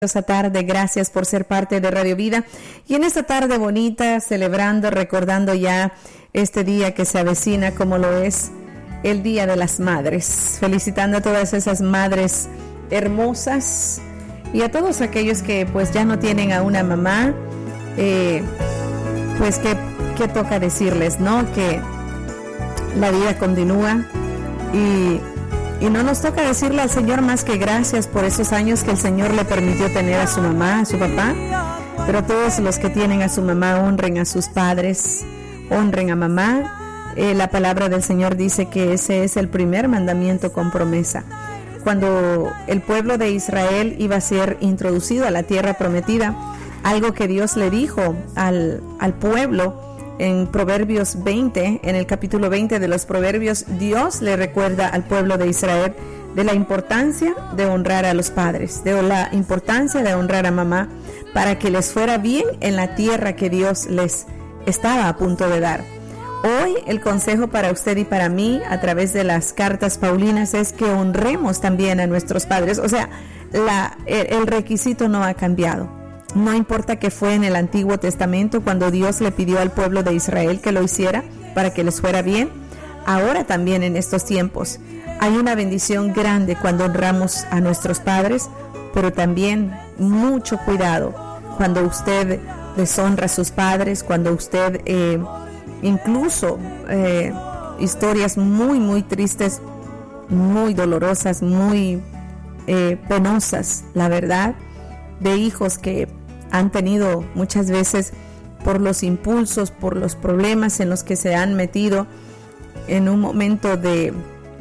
Esta tarde, gracias por ser parte de Radio Vida y en esta tarde bonita, celebrando, recordando ya este día que se avecina como lo es el Día de las Madres, felicitando a todas esas madres hermosas y a todos aquellos que pues ya no tienen a una mamá, pues que toca decirles, ¿no? Que la vida continúa y no nos toca decirle al Señor más que gracias por esos años que el Señor le permitió tener a su mamá, a su papá. Pero todos los que tienen a su mamá, honren a sus padres, honren a mamá. La palabra del Señor dice que ese es el primer mandamiento con promesa. Cuando el pueblo de Israel iba a ser introducido a la tierra prometida, algo que Dios le dijo al pueblo, en Proverbios 20, en el capítulo 20 de los Proverbios, Dios le recuerda al pueblo de Israel de la importancia de honrar a los padres, de la importancia de honrar a mamá para que les fuera bien en la tierra que Dios les estaba a punto de dar. Hoy el consejo para usted y para mí a través de las cartas paulinas es que honremos también a nuestros padres. O sea, el requisito no ha cambiado. No importa que fue en el Antiguo Testamento cuando Dios le pidió al pueblo de Israel que lo hiciera para que les fuera bien. Ahora también en estos tiempos hay una bendición grande cuando honramos a nuestros padres, pero también mucho cuidado cuando usted deshonra a sus padres, cuando usted incluso historias muy muy tristes, muy dolorosas, muy penosas, la verdad, de hijos que han tenido muchas veces por los impulsos, por los problemas en los que se han metido en un momento de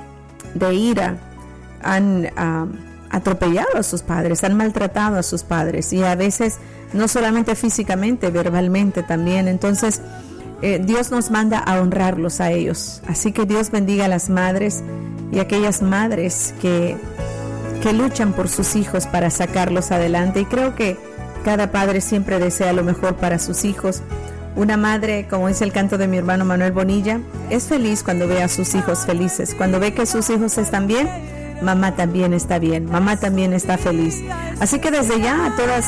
ira, han atropellado a sus padres, han maltratado a sus padres y a veces no solamente físicamente, verbalmente también. Entonces Dios nos manda a honrarlos a ellos. Así que Dios bendiga a las madres y a aquellas madres que luchan por sus hijos para sacarlos adelante, y creo que cada padre siempre desea lo mejor para sus hijos. Una madre, como dice el canto de mi hermano Manuel Bonilla, es feliz cuando ve a sus hijos felices. Cuando ve que sus hijos están bien, mamá también está bien, mamá también está feliz. Así que desde ya a todas